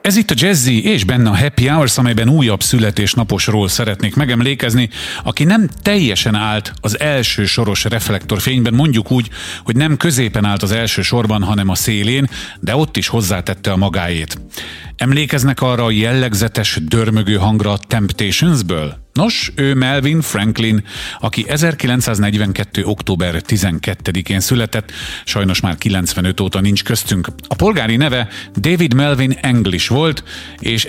Ez itt a Jazzy, és benne a Happy Hours, amelyben újabb születésnaposról szeretnék megemlékezni, aki nem teljesen állt az első soros reflektorfényben, mondjuk úgy, hogy nem középen állt az első sorban, hanem a szélén, de ott is hozzátette a magáét. Emlékeznek arra a jellegzetes dörmögő hangra a Temptationsből? Nos, ő Melvin Franklin, aki 1942. október 12-én született, sajnos már 95 óta nincs köztünk. A polgári neve David Melvin English volt, és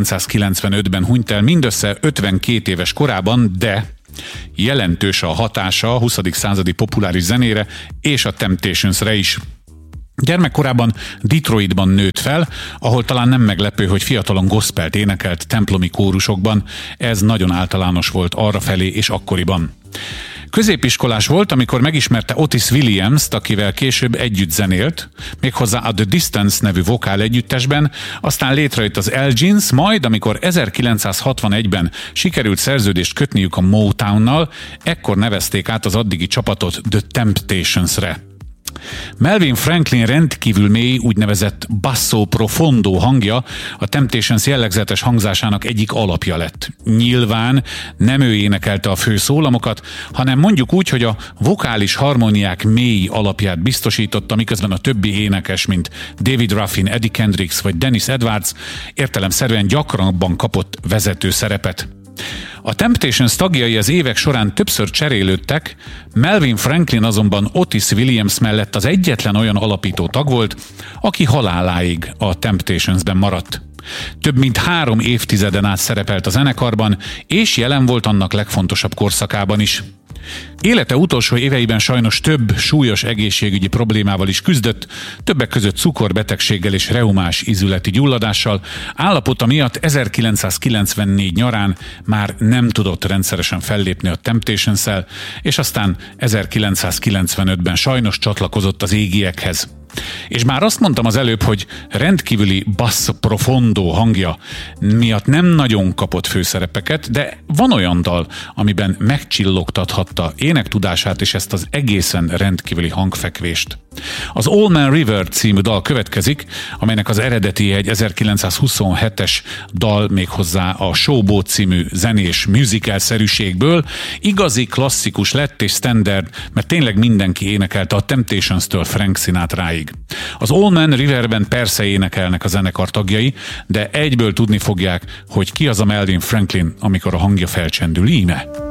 1995-ben hunyt el mindössze 52 éves korában, de jelentős a hatása a 20. századi populáris zenére és a Temptationsre is. Gyermekkorában Detroitban nőtt fel, ahol talán nem meglepő, hogy fiatalon gospelt énekelt templomi kórusokban, ez nagyon általános volt arrafelé és akkoriban. Középiskolás volt, amikor megismerte Otis Williams-t, akivel később együtt zenélt, méghozzá a The Distance nevű vokál együttesben, aztán létrejött az Elgins, majd amikor 1961-ben sikerült szerződést kötniük a Motownnal, ekkor nevezték át az addigi csapatot The Temptationsre. Melvin Franklin rendkívül mély, úgynevezett basso profondo hangja a Temptations jellegzetes hangzásának egyik alapja lett. Nyilván nem ő énekelte a fő szólamokat, hanem mondjuk úgy, hogy a vokális harmóniák mély alapját biztosította, miközben a többi énekes, mint David Ruffin, Eddie Kendricks vagy Dennis Edwards értelemszerűen gyakrabban kapott vezető szerepet. A Temptations tagjai az évek során többször cserélődtek, Melvin Franklin azonban Otis Williams mellett az egyetlen olyan alapító tag volt, aki haláláig a Temptationsben maradt. Több mint 3 évtizeden át szerepelt a zenekarban, és jelen volt annak legfontosabb korszakában is. Élete utolsó éveiben sajnos több súlyos egészségügyi problémával is küzdött, többek között cukorbetegséggel és reumás ízületi gyulladással, állapota miatt 1994 nyarán már nem tudott rendszeresen fellépni a Temptations-szel, és aztán 1995-ben sajnos csatlakozott az égiekhez. És már azt mondtam az előbb, hogy rendkívüli basso profondo hangja miatt nem nagyon kapott főszerepeket, de van olyan dal, amiben megcsillogtathatta énektudását és ezt az egészen rendkívüli hangfekvést. Az All Man River című dal következik, amelynek az eredeti egy 1927-es dal, méghozzá a Showboat című zenés musical-szerűségből igazi klasszikus lett és standard, mert tényleg mindenki énekelte a Temptations-től Frank Sinatráig. Az All Man Riverben persze énekelnek a zenekar tagjai, de egyből tudni fogják, hogy ki az a Melvin Franklin, amikor a hangja felcsendül íme.